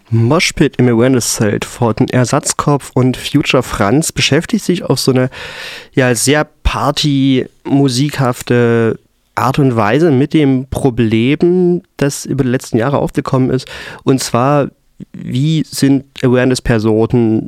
Moshpit im Awareness-Zelt von Ersatzkopf und Future Franz beschäftigt sich auf so eine sehr party-musikhafte Art und Weise mit dem Problem, das über die letzten Jahre aufgekommen ist. Und zwar, wie sind Awareness-Personen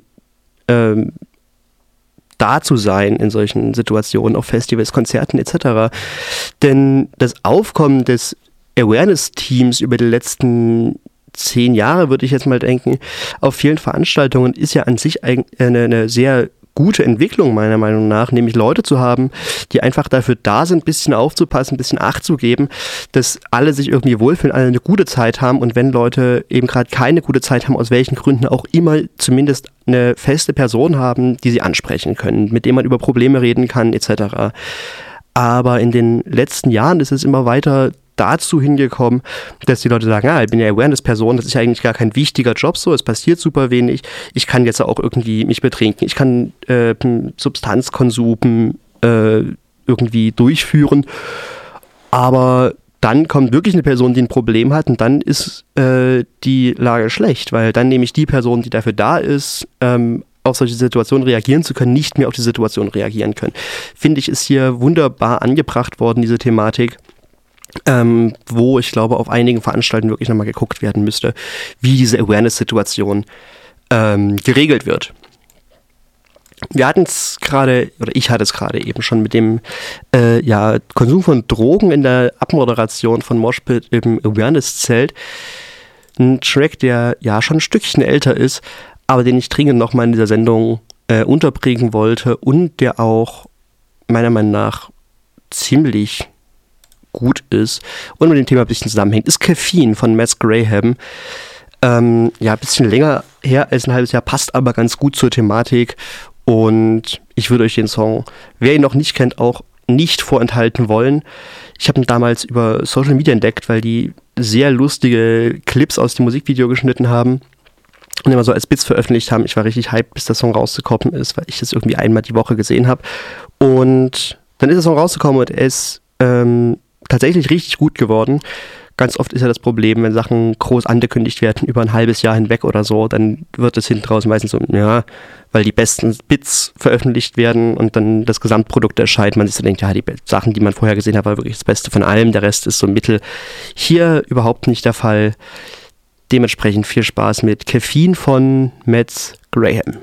da zu sein in solchen Situationen, auf Festivals, Konzerten etc. Denn das Aufkommen des Awareness-Teams über die letzten 10 Jahre, würde ich jetzt mal denken, auf vielen Veranstaltungen ist ja an sich eine sehr gute Entwicklung meiner Meinung nach, nämlich Leute zu haben, die einfach dafür da sind, ein bisschen aufzupassen, ein bisschen Acht zu geben, dass alle sich irgendwie wohlfühlen, alle eine gute Zeit haben und wenn Leute eben gerade keine gute Zeit haben, aus welchen Gründen auch immer, zumindest eine feste Person haben, die sie ansprechen können, mit dem man über Probleme reden kann etc. Aber in den letzten Jahren ist es immer weiter dazu hingekommen, dass die Leute sagen, ich bin ja Awareness-Person, das ist ja eigentlich gar kein wichtiger Job so, es passiert super wenig, ich kann jetzt auch irgendwie mich betrinken, ich kann Substanzkonsum irgendwie durchführen, aber dann kommt wirklich eine Person, die ein Problem hat und dann ist die Lage schlecht, weil dann nämlich die Person, die dafür da ist, auf solche Situationen reagieren zu können, nicht mehr auf die Situation reagieren können. Finde ich, ist hier wunderbar angebracht worden, diese Thematik. Wo ich glaube, auf einigen Veranstaltungen wirklich nochmal geguckt werden müsste, wie diese Awareness-Situation geregelt wird. Wir hatten es gerade, oder ich hatte es gerade eben schon mit dem Konsum von Drogen in der Abmoderation von Moshpit im Awareness-Zelt. Ein Track, der ja schon ein Stückchen älter ist, aber den ich dringend nochmal in dieser Sendung unterbringen wollte und der auch meiner Meinung nach ziemlich gut ist und mit dem Thema ein bisschen zusammenhängt, ist Caffeine von Mads Graham. Ein bisschen länger her als ein halbes Jahr, passt aber ganz gut zur Thematik und ich würde euch den Song, wer ihn noch nicht kennt, auch nicht vorenthalten wollen. Ich habe ihn damals über Social Media entdeckt, weil die sehr lustige Clips aus dem Musikvideo geschnitten haben und immer so als Bits veröffentlicht haben. Ich war richtig hyped, bis der Song rausgekommen ist, weil ich das irgendwie einmal die Woche gesehen habe und dann ist der Song rausgekommen und er ist tatsächlich richtig gut geworden. Ganz oft ist ja das Problem, wenn Sachen groß angekündigt werden, über ein halbes Jahr hinweg oder so, dann wird es hinten raus meistens so, weil die besten Bits veröffentlicht werden und dann das Gesamtprodukt erscheint. Man sich so denkt, die Sachen, die man vorher gesehen hat, war wirklich das Beste von allem, der Rest ist so mittel. Hier überhaupt nicht der Fall. Dementsprechend viel Spaß mit Caffeine von Mads Graham.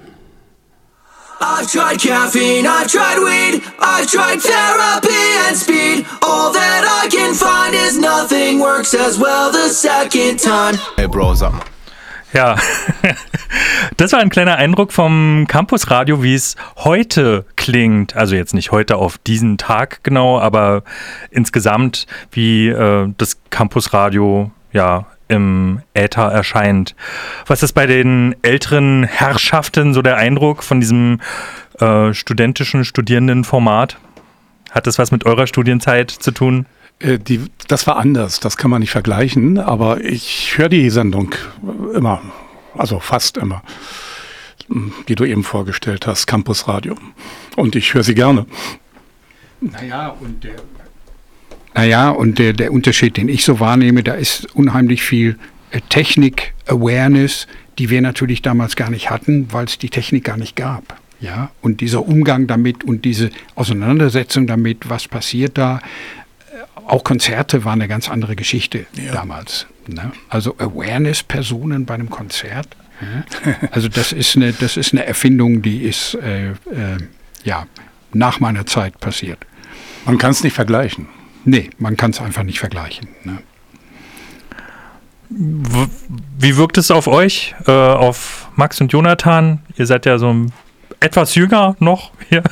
I've tried caffeine, I've tried weed, I've tried therapy and speed. All that I can find is nothing works as well the second time. Hey Bro, sag mal. Ja, das war ein kleiner Eindruck vom Campusradio, wie es heute klingt. Also jetzt nicht heute auf diesen Tag genau, aber insgesamt, wie das Campusradio im Äther erscheint. Was ist bei den älteren Herrschaften so der Eindruck von diesem Studierendenformat? Hat das was mit eurer Studienzeit zu tun? Das war anders, das kann man nicht vergleichen, aber ich höre die Sendung immer, also fast immer, die du eben vorgestellt hast, Campusradio. Und ich höre sie gerne. Und der Unterschied, den ich so wahrnehme, da ist unheimlich viel Technik-Awareness, die wir natürlich damals gar nicht hatten, weil es die Technik gar nicht gab. Ja? Und dieser Umgang damit und diese Auseinandersetzung damit, was passiert da, auch Konzerte waren eine ganz andere Geschichte damals. Ne? Also Awareness-Personen bei einem Konzert, also das ist eine Erfindung, die ist nach meiner Zeit passiert. Man kann es nicht vergleichen. Nee, man kann es einfach nicht vergleichen. Ne? Wie wirkt es auf euch, auf Max und Jonathan? Ihr seid ja so etwas jünger noch hier.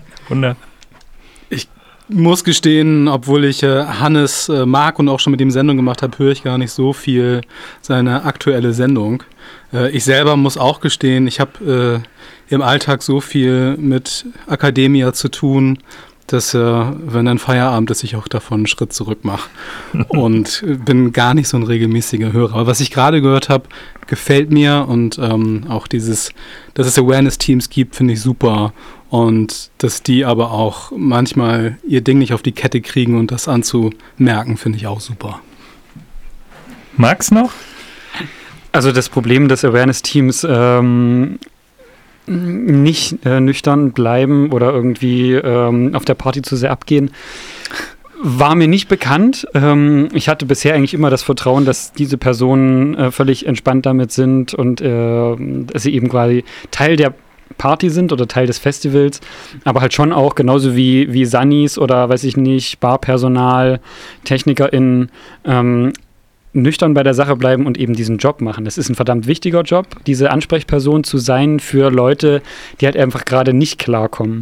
Ich muss gestehen, obwohl ich Hannes mag und auch schon mit ihm Sendung gemacht habe, höre ich gar nicht so viel seine aktuelle Sendung. Ich selber muss auch gestehen, ich habe im Alltag so viel mit Academia zu tun, dass wenn dann Feierabend ist, ich auch davon einen Schritt zurück mache und bin gar nicht so ein regelmäßiger Hörer. Aber was ich gerade gehört habe, gefällt mir und auch dass es Awareness-Teams gibt, finde ich super und dass die aber auch manchmal ihr Ding nicht auf die Kette kriegen und das anzumerken, finde ich auch super. Max noch? Also das Problem des Awareness-Teams, nicht nüchtern bleiben oder irgendwie auf der Party zu sehr abgehen, war mir nicht bekannt. Ich hatte bisher eigentlich immer das Vertrauen, dass diese Personen völlig entspannt damit sind und dass sie eben quasi Teil der Party sind oder Teil des Festivals, aber halt schon auch genauso wie Sunnies oder weiß ich nicht, Barpersonal, TechnikerInnen nüchtern bei der Sache bleiben und eben diesen Job machen. Das ist ein verdammt wichtiger Job, diese Ansprechperson zu sein für Leute, die halt einfach gerade nicht klarkommen.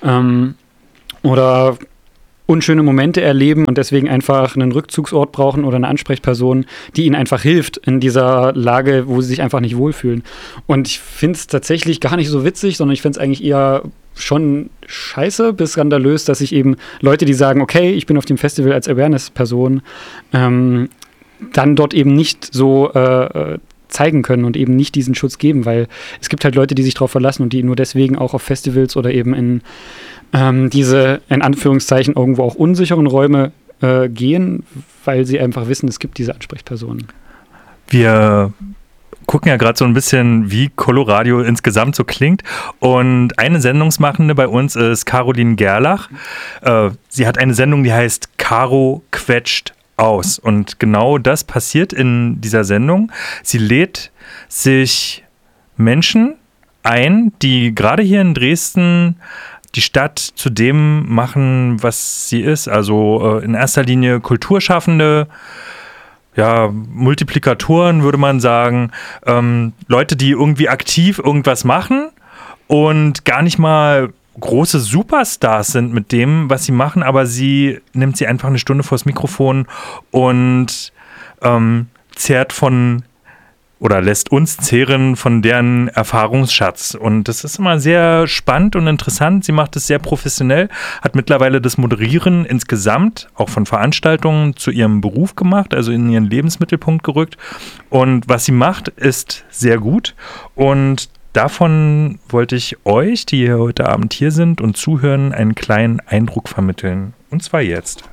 Oder unschöne Momente erleben und deswegen einfach einen Rückzugsort brauchen oder eine Ansprechperson, die ihnen einfach hilft in dieser Lage, wo sie sich einfach nicht wohlfühlen. Und ich finde es tatsächlich gar nicht so witzig, sondern ich finde es eigentlich eher schon scheiße bis skandalös, dass sich eben Leute, die sagen, okay, ich bin auf dem Festival als Awareness-Person, dann dort eben nicht so zeigen können und eben nicht diesen Schutz geben, weil es gibt halt Leute, die sich darauf verlassen und die nur deswegen auch auf Festivals oder eben in diese, in Anführungszeichen, irgendwo auch unsicheren Räume gehen, weil sie einfach wissen, es gibt diese Ansprechpersonen. Wir gucken ja gerade so ein bisschen, wie Coloradio insgesamt so klingt. Und eine Sendungsmachende bei uns ist Caroline Gerlach. Sie hat eine Sendung, die heißt Caro quetscht aus. Und genau das passiert in dieser Sendung. Sie lädt sich Menschen ein, die gerade hier in Dresden die Stadt zu dem machen, was sie ist. Also in erster Linie Kulturschaffende, ja, Multiplikatoren würde man sagen. Leute, die irgendwie aktiv irgendwas machen und gar nicht mal große Superstars sind mit dem, was sie machen, aber sie nimmt sie einfach eine Stunde vors Mikrofon und zehrt von oder lässt uns zehren von deren Erfahrungsschatz. Und das ist immer sehr spannend und interessant. Sie macht es sehr professionell, hat mittlerweile das Moderieren insgesamt, auch von Veranstaltungen, zu ihrem Beruf gemacht, also in ihren Lebensmittelpunkt gerückt. Und was sie macht, ist sehr gut. Und davon wollte ich euch, die hier heute Abend hier sind und zuhören, einen kleinen Eindruck vermitteln. Und zwar jetzt.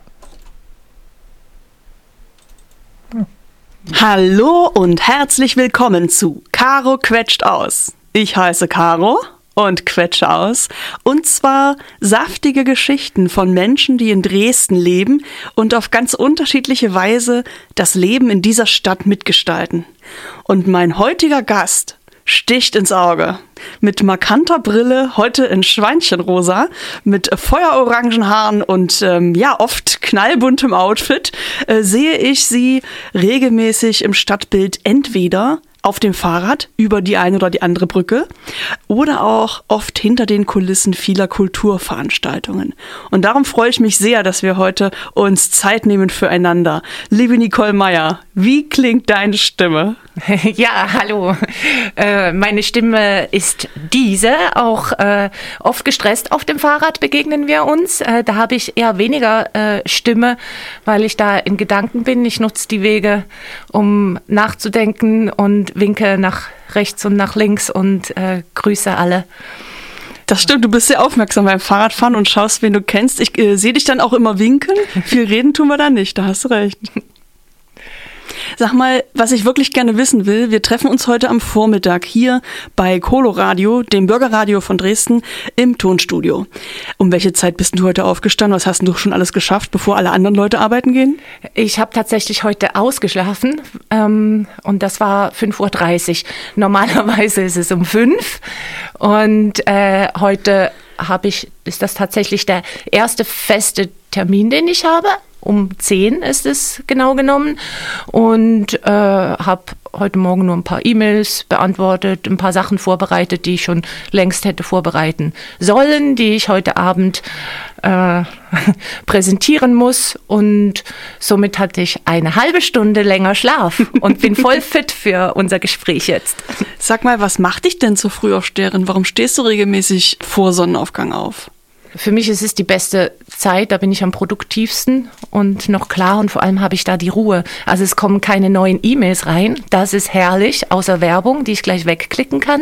Ja. Hallo und herzlich willkommen zu Caro quetscht aus. Ich heiße Caro und quetsche aus. Und zwar saftige Geschichten von Menschen, die in Dresden leben und auf ganz unterschiedliche Weise das Leben in dieser Stadt mitgestalten. Und mein heutiger Gast sticht ins Auge. Mit markanter Brille, heute in Schweinchenrosa, mit feuerorangen Haaren und oft knallbuntem Outfit, sehe ich sie regelmäßig im Stadtbild entweder auf dem Fahrrad über die eine oder die andere Brücke oder auch oft hinter den Kulissen vieler Kulturveranstaltungen. Und darum freue ich mich sehr, dass wir heute uns Zeit nehmen füreinander. Liebe Nicole Meyer, wie klingt deine Stimme? Ja, hallo. Meine Stimme ist diese, auch oft gestresst auf dem Fahrrad begegnen wir uns. Da habe ich eher weniger Stimme, weil ich da in Gedanken bin. Ich nutze die Wege, um nachzudenken und winke nach rechts und nach links und grüße alle. Das stimmt, du bist sehr aufmerksam beim Fahrradfahren und schaust, wen du kennst. Ich sehe dich dann auch immer winken. Viel reden tun wir da nicht, da hast du recht. Sag mal, was ich wirklich gerne wissen will, wir treffen uns heute am Vormittag hier bei Coloradio, dem Bürgerradio von Dresden, im Tonstudio. Um welche Zeit bist du heute aufgestanden? Was hast du schon alles geschafft, bevor alle anderen Leute arbeiten gehen? Ich habe tatsächlich heute ausgeschlafen und das war 5:30 Uhr. Normalerweise ist es um 5 und heute ist das tatsächlich der erste feste Termin, den ich habe. Um 10 ist es genau genommen und habe heute Morgen nur ein paar E-Mails beantwortet, ein paar Sachen vorbereitet, die ich schon längst hätte vorbereiten sollen, die ich heute Abend präsentieren muss und somit hatte ich eine halbe Stunde länger Schlaf und bin voll fit für unser Gespräch jetzt. Sag mal, was macht dich denn zur Frühaufsteherin? Warum stehst du regelmäßig vor Sonnenaufgang auf? Für mich ist es die beste Zeit, da bin ich am produktivsten und noch klar und vor allem habe ich da die Ruhe. Also es kommen keine neuen E-Mails rein, das ist herrlich, außer Werbung, die ich gleich wegklicken kann.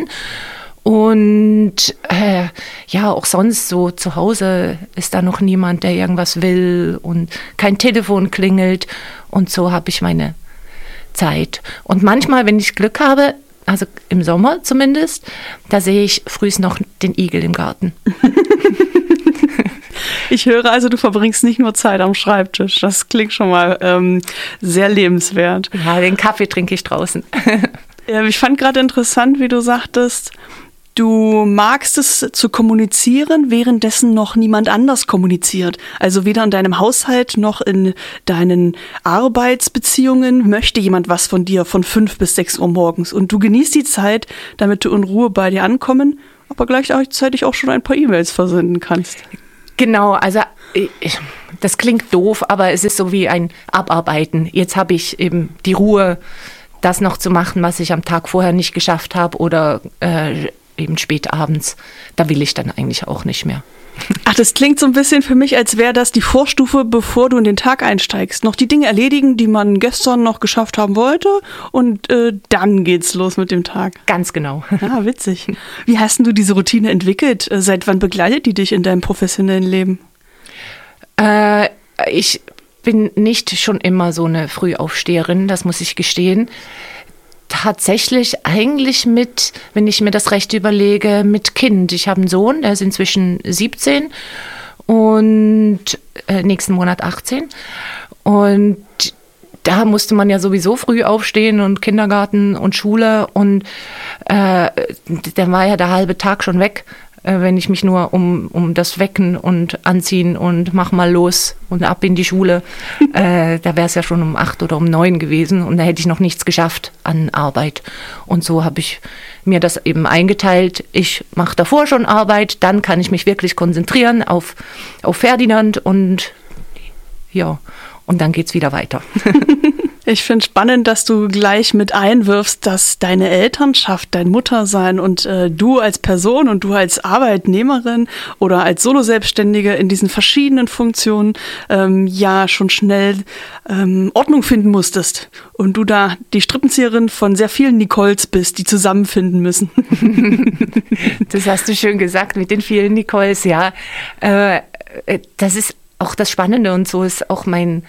Und auch sonst so zu Hause ist da noch niemand, der irgendwas will und kein Telefon klingelt und so habe ich meine Zeit. Und manchmal, wenn ich Glück habe, also im Sommer zumindest, da sehe ich frühs noch den Igel im Garten. Ich höre also, du verbringst nicht nur Zeit am Schreibtisch. Das klingt schon mal sehr lebenswert. Ja, den Kaffee trinke ich draußen. Ich fand gerade interessant, wie du sagtest, du magst es zu kommunizieren, währenddessen noch niemand anders kommuniziert. Also weder in deinem Haushalt noch in deinen Arbeitsbeziehungen möchte jemand was von dir von 5 bis 6 Uhr morgens. Und du genießt die Zeit, damit du in Ruhe bei dir ankommen, aber gleichzeitig auch schon ein paar E-Mails versenden kannst. Genau, also das klingt doof, aber es ist so wie ein Abarbeiten. Jetzt habe ich eben die Ruhe, das noch zu machen, was ich am Tag vorher nicht geschafft habe oder eben spät abends. Da will ich dann eigentlich auch nicht mehr. Ach, das klingt so ein bisschen für mich, als wäre das die Vorstufe, bevor du in den Tag einsteigst. Noch die Dinge erledigen, die man gestern noch geschafft haben wollte und dann geht's los mit dem Tag. Ganz genau. Ja, witzig. Wie hast denn du diese Routine entwickelt? Seit wann begleitet die dich in deinem professionellen Leben? Ich bin nicht schon immer so eine Frühaufsteherin, das muss ich gestehen. Tatsächlich eigentlich mit, wenn ich mir das recht überlege, mit Kind. Ich habe einen Sohn, der ist inzwischen 17 und nächsten Monat 18. Und da musste man ja sowieso früh aufstehen und Kindergarten und Schule. Und dann war ja der halbe Tag schon weg, wenn ich mich nur um das Wecken und Anziehen und mach mal los und ab in die Schule, da wäre es ja schon um 8 oder um 9 gewesen und da hätte ich noch nichts geschafft an Arbeit. Und so habe ich mir das eben eingeteilt. Ich mache davor schon Arbeit, dann kann ich mich wirklich konzentrieren auf Ferdinand und ja, und dann geht's wieder weiter. Ich finde spannend, dass du gleich mit einwirfst, dass deine Elternschaft, dein Muttersein und du als Person und du als Arbeitnehmerin oder als Soloselbstständige in diesen verschiedenen Funktionen ja schon schnell Ordnung finden musstest. Und du da die Strippenzieherin von sehr vielen Nicoles bist, die zusammenfinden müssen. Das hast du schön gesagt mit den vielen Nicoles, ja. Das ist auch das Spannende und so ist auch mein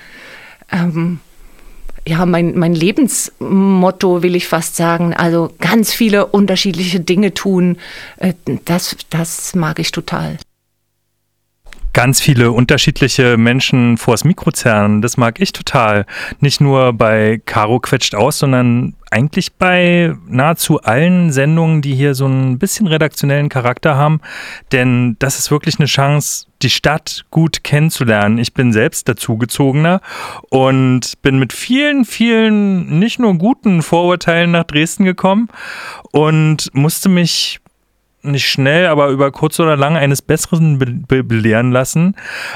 Lebensmotto, will ich fast sagen. Also ganz viele unterschiedliche Dinge tun, das mag ich total. Ganz viele unterschiedliche Menschen vors Mikro zerren, das mag ich total. Nicht nur bei Caro quetscht aus, sondern eigentlich bei nahezu allen Sendungen, die hier so ein bisschen redaktionellen Charakter haben. Denn das ist wirklich eine Chance, die Stadt gut kennenzulernen. Ich bin selbst dazugezogener und bin mit vielen, vielen nicht nur guten Vorurteilen nach Dresden gekommen und musste mich nicht schnell, aber über kurz oder lang eines Besseren belehren lassen,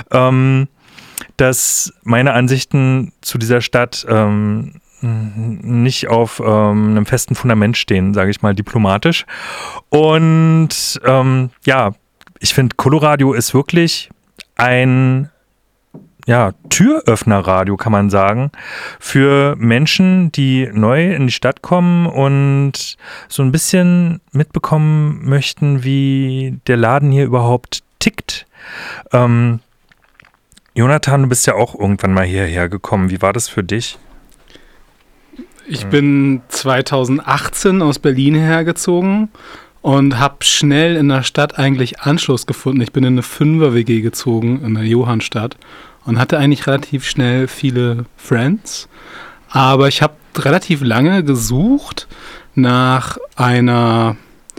dass meine Ansichten zu dieser Stadt nicht auf einem festen Fundament stehen, sage ich mal diplomatisch. Und ich finde, Coloradio ist wirklich ein Türöffnerradio, kann man sagen, für Menschen, die neu in die Stadt kommen und so ein bisschen mitbekommen möchten, wie der Laden hier überhaupt tickt. Jonathan, du bist ja auch irgendwann mal hierher gekommen. Wie war das für dich? Ich bin 2018 aus Berlin hergezogen und habe schnell in der Stadt eigentlich Anschluss gefunden. Ich bin in eine 5er-WG gezogen in der Johannstadt und hatte eigentlich relativ schnell viele Friends. Aber ich habe relativ lange gesucht nach einer,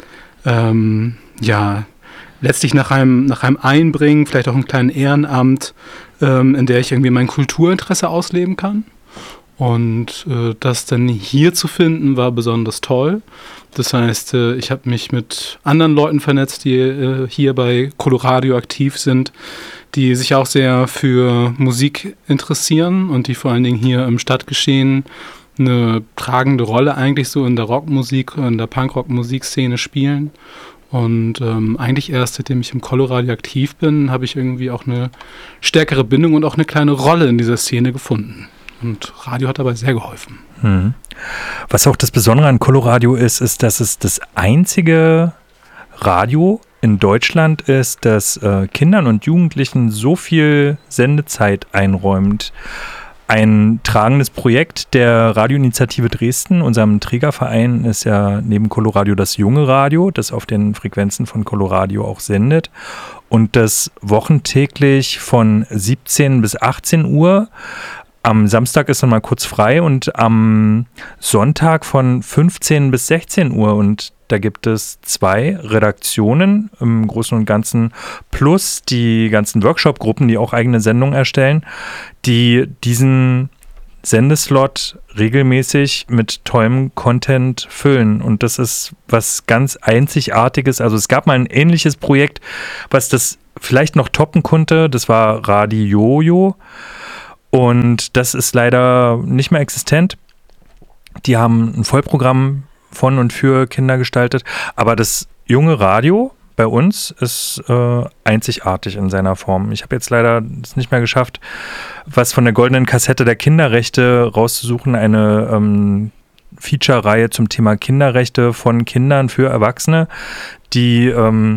letztlich nach einem Einbringen, vielleicht auch einem kleinen Ehrenamt, in der ich irgendwie mein Kulturinteresse ausleben kann. Und das dann hier zu finden, war besonders toll. Das heißt, ich habe mich mit anderen Leuten vernetzt, die hier bei Coloradio aktiv sind, die sich auch sehr für Musik interessieren und die vor allen Dingen hier im Stadtgeschehen eine tragende Rolle eigentlich so in der Rockmusik, in der Punkrock-Musikszene spielen. Und eigentlich erst, seitdem ich im Coloradio aktiv bin, habe ich irgendwie auch eine stärkere Bindung und auch eine kleine Rolle in dieser Szene gefunden. Und Radio hat dabei sehr geholfen. Was auch das Besondere an Coloradio ist, dass es das einzige Radio in Deutschland ist, das Kindern und Jugendlichen so viel Sendezeit einräumt. ein tragendes Projekt der Radioinitiative Dresden. Unserem Trägerverein ist ja neben Coloradio das junge Radio, das auf den Frequenzen von Coloradio auch sendet und das wochentäglich von 17 bis 18 Uhr. Am Samstag ist dann mal kurz frei und am Sonntag von 15 bis 16 Uhr. Und da gibt es 2 Redaktionen im Großen und Ganzen plus die ganzen Workshop-Gruppen, die auch eigene Sendungen erstellen, die diesen Sendeslot regelmäßig mit tollem Content füllen. Und das ist was ganz Einzigartiges. Also es gab mal ein ähnliches Projekt, was das vielleicht noch toppen konnte. Das war Radio. Und das ist leider nicht mehr existent. Die haben ein Vollprogramm von und für Kinder gestaltet. Aber das junge Radio bei uns ist einzigartig in seiner Form. Ich habe jetzt leider es nicht mehr geschafft, was von der goldenen Kassette der Kinderrechte rauszusuchen. Eine Feature-Reihe zum Thema Kinderrechte von Kindern für Erwachsene, die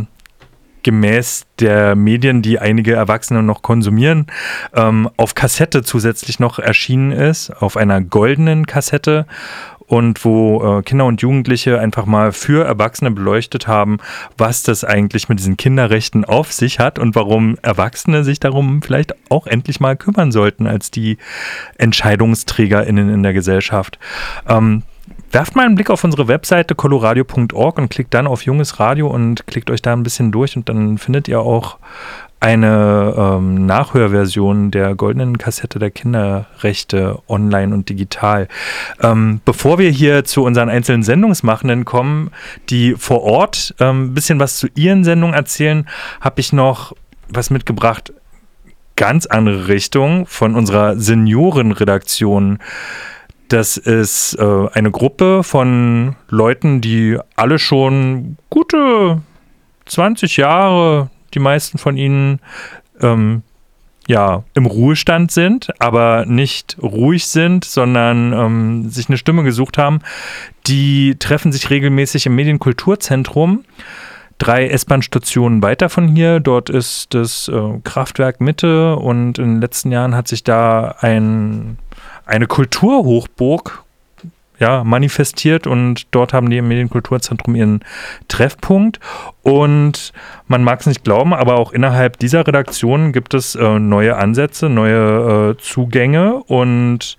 gemäß der Medien, die einige Erwachsene noch konsumieren, auf Kassette zusätzlich noch erschienen ist, auf einer goldenen Kassette und wo Kinder und Jugendliche einfach mal für Erwachsene beleuchtet haben, was das eigentlich mit diesen Kinderrechten auf sich hat und warum Erwachsene sich darum vielleicht auch endlich mal kümmern sollten als die EntscheidungsträgerInnen in der Gesellschaft. Werft mal einen Blick auf unsere Webseite coloradio.org und klickt dann auf Junges Radio und klickt euch da ein bisschen durch und dann findet ihr auch eine Nachhörversion der goldenen Kassette der Kinderrechte online und digital. Bevor wir hier zu unseren einzelnen Sendungsmachenden kommen, die vor Ort ein bisschen was zu ihren Sendungen erzählen, habe ich noch was mitgebracht, ganz andere Richtung von unserer Seniorenredaktion. Das ist eine Gruppe von Leuten, die alle schon gute 20 Jahre, die meisten von ihnen, im Ruhestand sind, aber nicht ruhig sind, sondern sich eine Stimme gesucht haben. Die treffen sich regelmäßig im Medienkulturzentrum. 3 S-Bahn-Stationen weiter von hier. Dort ist das Kraftwerk Mitte und in den letzten Jahren hat sich da eine Kulturhochburg manifestiert und dort haben die im Medienkulturzentrum ihren Treffpunkt und man mag es nicht glauben, aber auch innerhalb dieser Redaktion gibt es neue Ansätze, neue Zugänge und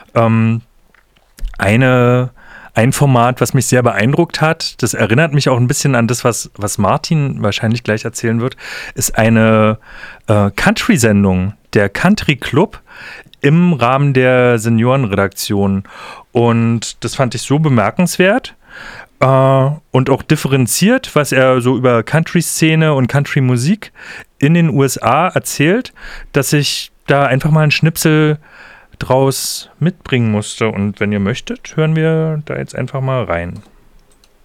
ein Format, was mich sehr beeindruckt hat, das erinnert mich auch ein bisschen an das, was Martin wahrscheinlich gleich erzählen wird, ist eine Country-Sendung, der Country Club im Rahmen der Seniorenredaktion. Und das fand ich so bemerkenswert und auch differenziert, was er so über Country-Szene und Country-Musik in den USA erzählt, dass ich da einfach mal einen Schnipsel draus mitbringen musste. Und wenn ihr möchtet, hören wir da jetzt einfach mal rein.